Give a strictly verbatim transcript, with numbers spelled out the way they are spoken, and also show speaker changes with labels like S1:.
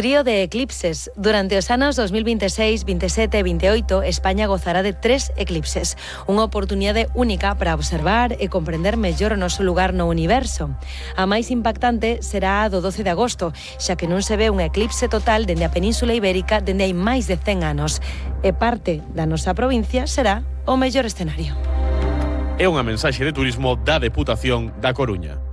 S1: Trío de eclipses. Durante os anos dos mil veintiséis, veintisiete e veintiocho, España gozará de tres eclipses. Unha oportunidade única para observar e comprender mellor o noso lugar no universo. A máis impactante será a do doce de agosto, xa que non se ve un eclipse total dende a Península Ibérica dende hai máis de cen anos. E parte da nosa provincia será o mellor escenario.
S2: É unha mensaxe de turismo da Deputación da Coruña.